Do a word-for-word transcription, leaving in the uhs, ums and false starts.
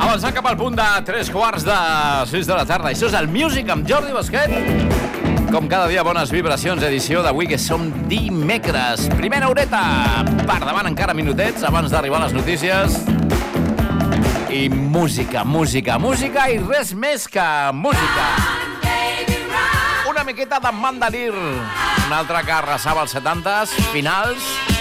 Avançant cap al punt de tres quarts de sis de la tarda. Això és el Music amb Jordi Basquet. Com cada dia, bones vibracions, edició d'avui, que som dimecres. Primera horeta, per davant encara minutets, abans d'arribar a les notícies. I música, música, música i res més que música. Una miqueta de Mandalir, un altre que arrasava als setantes finals.